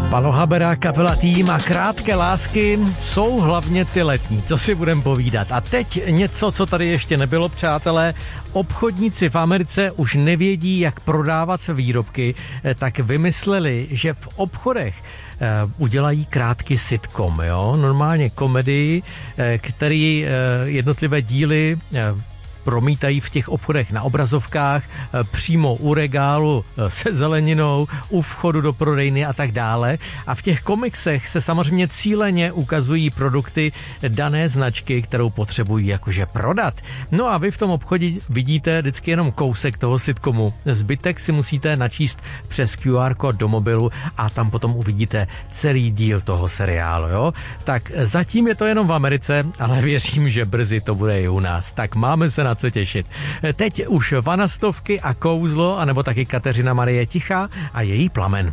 Baloha Berák, kapela Tým a krátké lásky jsou hlavně ty letní, co si budem povídat. A teď něco, co tady ještě nebylo, přátelé. Obchodníci v Americe už nevědí, jak prodávat své výrobky, tak vymysleli, že v obchodech udělají krátký sitcom, jo? Normálně komedii, který jednotlivé díly promítají v těch obchodech na obrazovkách, přímo u regálu se zeleninou, u vchodu do prodejny a tak dále. A v těch komiksech se samozřejmě cíleně ukazují produkty dané značky, kterou potřebují jakože prodat. No a vy v tom obchodě vidíte vždycky jenom kousek toho sitcomu. Zbytek si musíte načíst přes QR kód do mobilu a tam potom uvidíte celý díl toho seriálu, jo? Tak zatím je to jenom v Americe, ale věřím, že brzy to bude i u nás. Tak máme se na co těšit. Teď už Vanastovky a Kouzlo, anebo taky Kateřina Marie Tichá a její Plamen.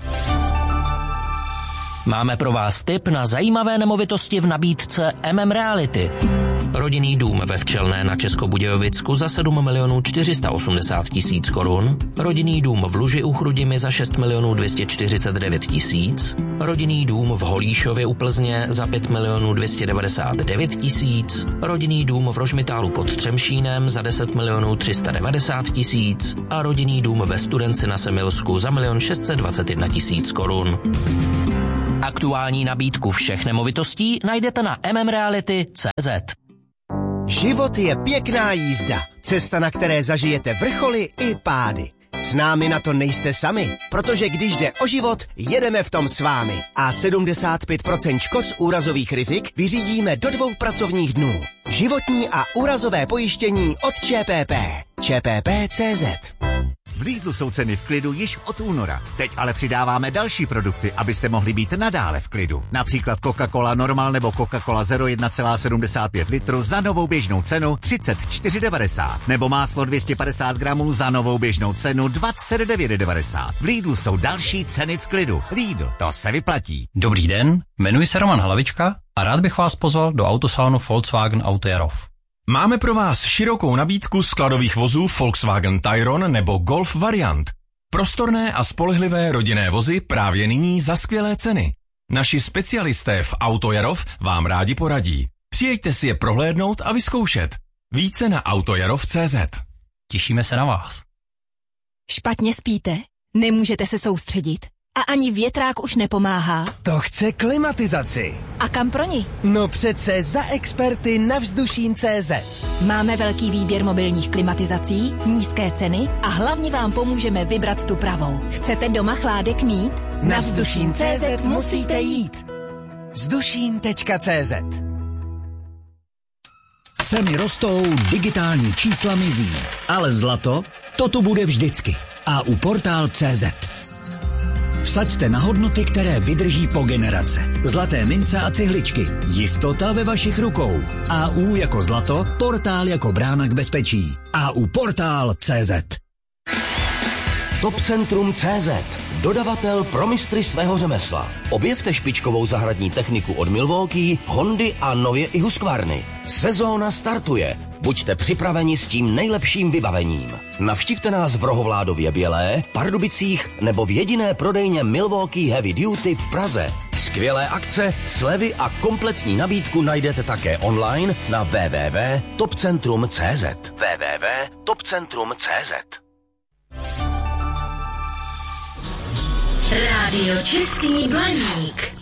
Máme pro vás tip na zajímavé nemovitosti v nabídce Reality. Rodinný dům ve Včelné na Českobudějovicku za 7 480 000 korun, rodinný dům v Luži u Chrudimi za 6 249 000, rodinný dům v Holíšově u Plzně za 5 299 000, rodinný dům v Rožmitálu pod Třemšínem za 10 390 000 a rodinný dům ve Studenci na Semilsku za 1 621 000 korun. Aktuální nabídku všech nemovitostí najdete na mmreality.cz. Život je pěkná jízda, cesta, na které zažijete vrcholy i pády. S námi na to nejste sami, protože když jde o život, jedeme v tom s vámi. A 75% škod z úrazových rizik vyřídíme do 2 pracovních dnů. Životní a úrazové pojištění od ČPP. ČPP.cz. V Lidlu jsou ceny v klidu již od února. Teď ale přidáváme další produkty, abyste mohli být nadále v klidu. Například Coca-Cola Normal nebo Coca-Cola Zero 1,75 litru za novou běžnou cenu 34,90. Nebo máslo 250 gramů za novou běžnou cenu 29,90. V Lidlu jsou další ceny v klidu. Lidl, to se vyplatí. Dobrý den, jmenuji se Roman Hlavička a rád bych vás pozval do autosalonu Volkswagen Auto Jarov. Máme pro vás širokou nabídku skladových vozů Volkswagen Tayron nebo Golf variant. Prostorné a spolehlivé rodinné vozy právě nyní za skvělé ceny. Naši specialisté v Auto Jarov vám rádi poradí. Přijeďte si je prohlédnout a vyzkoušet. Více na autojarov.cz. Těšíme se na vás. Špatně spíte? Nemůžete se soustředit? A ani větrák už nepomáhá? To chce klimatizaci. A kam pro ní? No přece za experty na Vzdušín.cz. Máme velký výběr mobilních klimatizací, nízké ceny a hlavně vám pomůžeme vybrat tu pravou. Chcete doma chládek mít? Na Vzdušín.cz musíte jít. Vzdušín.cz. Ceny rostou, digitální čísla mizí, ale zlato, to tu bude vždycky. AU Portál.cz. Vsaďte na hodnoty, které vydrží po generace. Zlaté mince a cihličky. Jistota ve vašich rukou. AU jako zlato, portál jako brána k bezpečí. AU Portál.cz. Topcentrum.cz. Dodavatel pro mistry svého řemesla. Objevte špičkovou zahradní techniku od Milwaukee, Hondy a nově i Husqvarny. Sezóna startuje. Buďte připraveni s tím nejlepším vybavením. Navštivte nás v Rohovládově Bělé, Pardubicích nebo v jediné prodejně Milwaukee Heavy Duty v Praze. Skvělé akce, slevy a kompletní nabídku najdete také online na www.topcentrum.cz. www.topcentrum.cz. Rádio Český Blaník.